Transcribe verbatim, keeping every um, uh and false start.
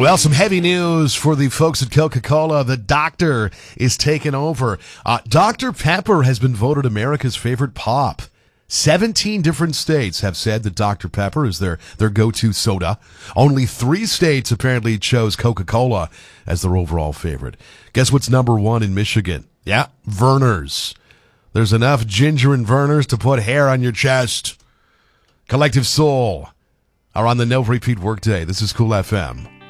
Well, some heavy news for the folks at Coca-Cola. The doctor is taking over. Uh, Doctor Pepper has been voted America's favorite pop. seventeen different states have said that Doctor Pepper is their, their go-to soda. Only three states apparently chose Coca-Cola as their overall favorite. Guess what's number one in Michigan? Yeah, Vernors. There's enough ginger in Vernors to put hair on your chest. Collective Soul are on the No Repeat Workday. This is Cool F M.